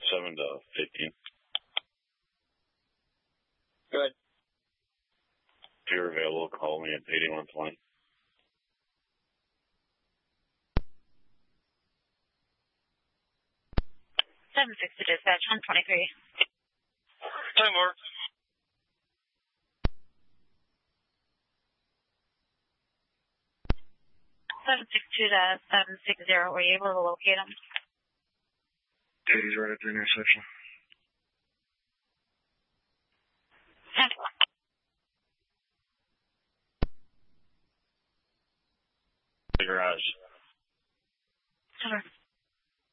7 to 15. Good. If you're available, call me at 8120. 760 dispatch, 123. Hi, Mark. 762 to 760, were you able to locate him? He's right at the intersection. The garage. Sure.